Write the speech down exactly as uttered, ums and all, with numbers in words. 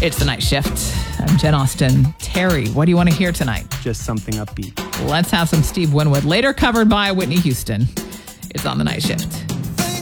It's the Night Shift. I'm Jen Austen. Terry, what do you want to hear tonight? Just something upbeat. Let's have some Steve Winwood, later covered by Whitney Houston. It's on the Night Shift.